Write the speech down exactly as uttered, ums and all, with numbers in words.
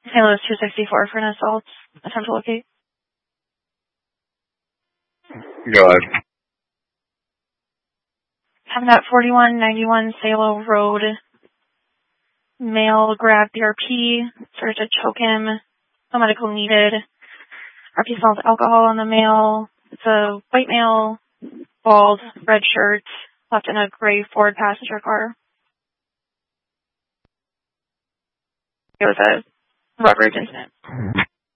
Halo's two sixty-four for an assault. Attempt to locate. Go ahead. Having that forty-one ninety-one Salo Road. Male grabbed the R P. Started to choke him. No medical needed. R P smells alcohol on the male. It's a white male. Bald. Red shirt. Left in a gray Ford passenger car. It was a rubber incident.